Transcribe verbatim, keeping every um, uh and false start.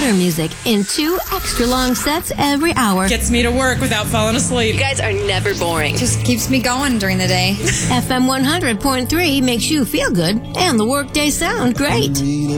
better music in two extra long sets every hour. Gets me to work without falling asleep. You guys are never boring. Just keeps me going during the day. F M one hundred point three makes you feel good and the workday sound great.